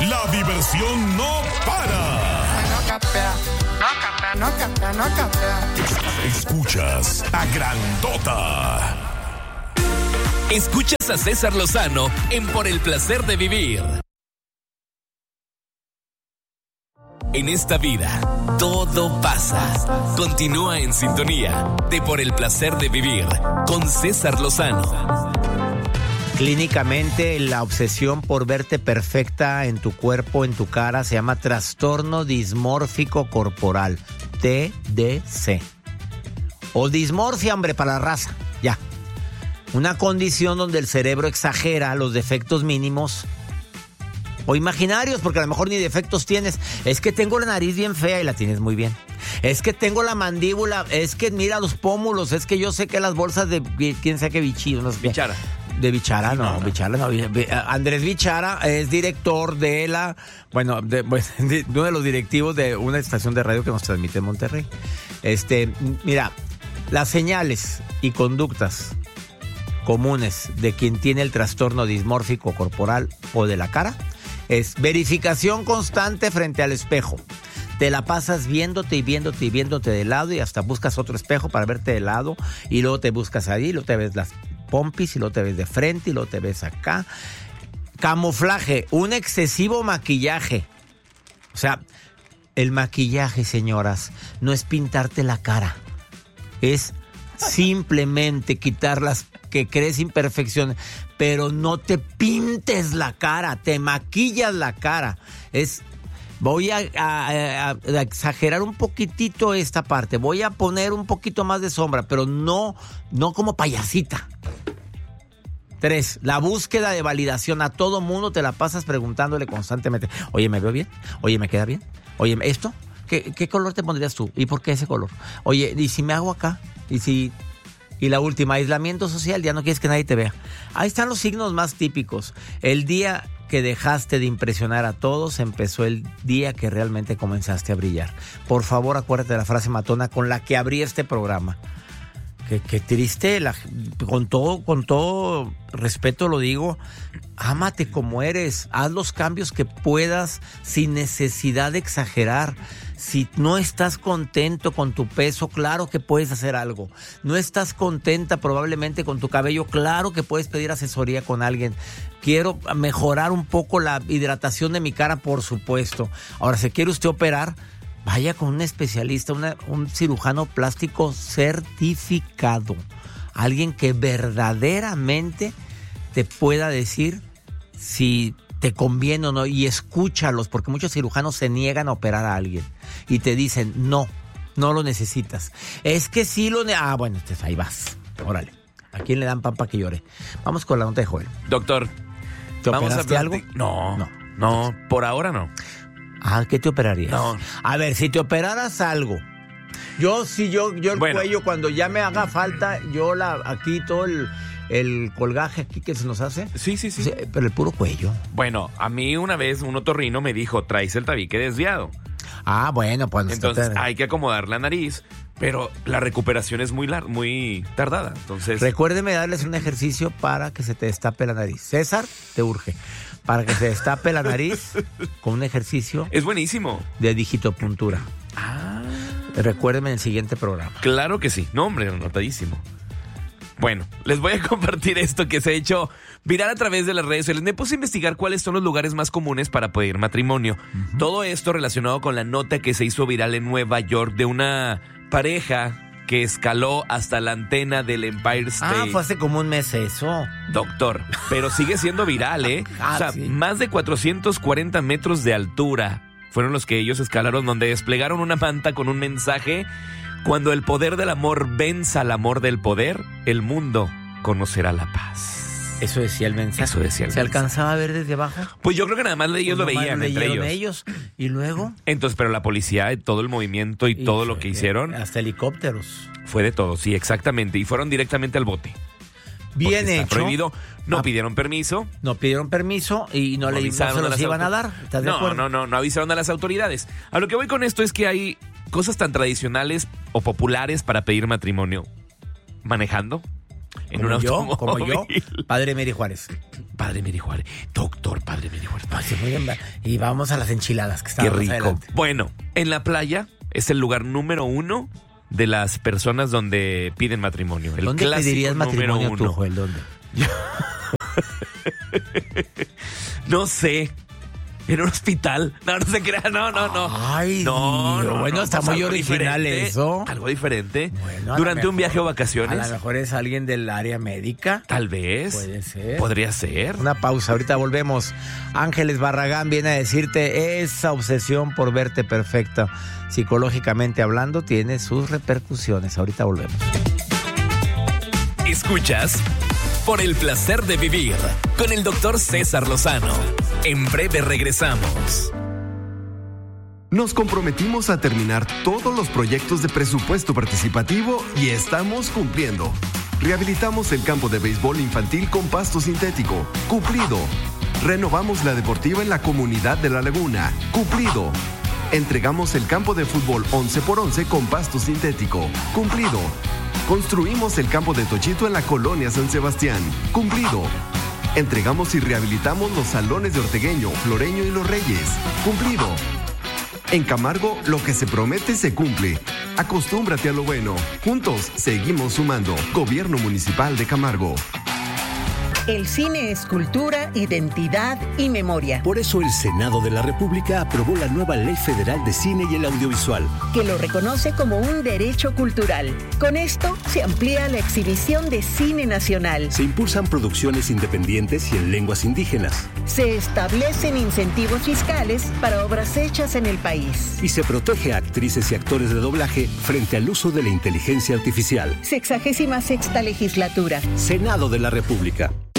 la diversión no para. Escuchas a Grandota. Escuchas a César Lozano en Por el Placer de Vivir. En esta vida, todo pasa. Continúa en sintonía de Por el Placer de Vivir con César Lozano. Clínicamente, la obsesión por verte perfecta en tu cuerpo, en tu cara, se llama trastorno dismórfico corporal, TDC. O dismorfia, hombre, para la raza, ya. Una condición donde el cerebro exagera los defectos mínimos o imaginarios, porque a lo mejor ni defectos tienes. Es que tengo la nariz bien fea y la tienes muy bien. Es que tengo la mandíbula, es que mira los pómulos, es que yo sé que las bolsas de quién sabe qué bichillo, no sé. Bichara. De Bichara, no. Andrés Bichara es director de uno de los directivos de una estación de radio que nos transmite en Monterrey. Mira, las señales y conductas comunes de quien tiene el trastorno dismórfico corporal o de la cara es verificación constante frente al espejo. Te la pasas viéndote y viéndote y viéndote de lado y hasta buscas otro espejo para verte de lado y luego te buscas ahí y luego te ves las pompis y luego te ves de frente y luego te ves acá. Camuflaje, un excesivo maquillaje. O sea, el maquillaje, señoras, no es pintarte la cara. Es simplemente quitar las que crees imperfecciones, pero no te pintes la cara, te maquillas la cara. Voy a exagerar un poquitito esta parte, voy a poner un poquito más de sombra, pero no como payasita. 3, la búsqueda de validación. A todo mundo te la pasas preguntándole constantemente. Oye, ¿me veo bien? Oye, ¿me queda bien? Oye, ¿esto? ¿Qué color te pondrías tú? ¿Y por qué ese color? Oye, ¿y si me hago acá? Y la última, aislamiento social, ya no quieres que nadie te vea. Ahí están los signos más típicos. El día que dejaste de impresionar a todos, empezó el día que realmente comenzaste a brillar. Por favor, acuérdate de la frase matona con la que abrí este programa. Qué triste, con todo respeto lo digo, ámate como eres, haz los cambios que puedas sin necesidad de exagerar. Si no estás contento con tu peso, claro que puedes hacer algo. No estás contenta probablemente con tu cabello, claro que puedes pedir asesoría con alguien. Quiero mejorar un poco la hidratación de mi cara, por supuesto. Ahora, si quiere usted operar, vaya con un especialista, un cirujano plástico certificado. Alguien que verdaderamente te pueda decir si te conviene o no. Y escúchalos, porque muchos cirujanos se niegan a operar a alguien. Y te dicen, no lo necesitas. Es que sí bueno, ahí vas. Órale. ¿A quién le dan pan para que llore? Vamos con la nota de Joel. Doctor, ¿te operaste algo? No, por ahora no. ¿Qué te operarías? No. A ver, si te operaras algo. Yo el cuello, cuando ya me haga falta, aquí todo el colgaje aquí que se nos hace. Sí. Pero el puro cuello. Bueno, a mí una vez un otorrino me dijo, traes el tabique desviado. Bueno, pues. Entonces hay que acomodar la nariz, pero la recuperación es muy tardada. Entonces, recuérdeme darles un ejercicio para que se te destape la nariz. César, te urge. Para que se destape la nariz con un ejercicio. Es buenísimo. De digitopuntura. Recuérdeme en el siguiente programa. Claro que sí. No, hombre, anotadísimo. Bueno, les voy a compartir esto que se ha hecho viral a través de las redes sociales. Me puse a investigar cuáles son los lugares más comunes para pedir matrimonio. Uh-huh. Todo esto relacionado con la nota que se hizo viral en Nueva York de una pareja que escaló hasta la antena del Empire State. Fue hace como un mes eso. Doctor, pero sigue siendo viral, ¿eh? Sí. Más de 440 metros de altura fueron los que ellos escalaron, donde desplegaron una manta con un mensaje: cuando el poder del amor venza al amor del poder, el mundo conocerá la paz. Eso decía el mensaje. ¿Se alcanzaba a ver desde abajo? Pues yo creo que nada más ellos lo veían entre ellos. ¿Y luego? Entonces, pero la policía, todo el movimiento y todo lo que hicieron. Hasta helicópteros. Fue de todo, sí, exactamente. Y fueron directamente al bote. Bien hecho. Está prohibido. No pidieron permiso. No pidieron permiso y no se los iban a dar. ¿Estás de acuerdo? No avisaron a las autoridades. A lo que voy con esto es que hay cosas tan tradicionales o populares para pedir matrimonio. Manejando. Como yo, Padre Mary Juárez. Padre Mary Juárez. Doctor, Padre Mary Juárez. No, sí, muy bien. Y vamos a las enchiladas que están Qué más rico. adelante. Bueno, en la playa es el lugar número 1 de las personas donde piden matrimonio. El ¿Dónde clásico pedirías matrimonio número tú, 1. Joel? ¿Dónde? No sé. En un hospital. No se crea. No. Ay, no, Dios. Bueno, está muy algo original diferente, eso. Algo diferente. Bueno, a Durante lo un viaje o mejor- vacaciones. A lo mejor es alguien del área médica. Tal vez. Puede ser. Podría ser. Una pausa, ahorita volvemos. Ángeles Barragán viene a decirte, esa obsesión por verte perfecta, psicológicamente hablando, tiene sus repercusiones. Ahorita volvemos. Escuchas Por el placer de vivir con el doctor César Lozano. En breve regresamos. Nos comprometimos a terminar todos los proyectos de presupuesto participativo y estamos cumpliendo. Rehabilitamos el campo de béisbol infantil con pasto sintético. Cumplido. Renovamos la deportiva en la comunidad de La Laguna. Cumplido. Entregamos el campo de fútbol 11x11 con pasto sintético. Cumplido. Construimos el campo de Tochito en la colonia San Sebastián. Cumplido. Entregamos y rehabilitamos los salones de Ortegueño, Floreño y Los Reyes. Cumplido. En Camargo, lo que se promete se cumple. Acostúmbrate a lo bueno. Juntos seguimos sumando. Gobierno Municipal de Camargo. El cine es cultura, identidad y memoria. Por eso el Senado de la República aprobó la nueva Ley Federal de Cine y el Audiovisual, Que lo reconoce como un derecho cultural. Con esto se amplía la exhibición de cine nacional. se impulsan producciones independientes y en lenguas indígenas, Se establecen incentivos fiscales para obras hechas en el país. y se protege a actrices y actores de doblaje frente al uso de la inteligencia artificial. 66ª legislatura. Senado de la República.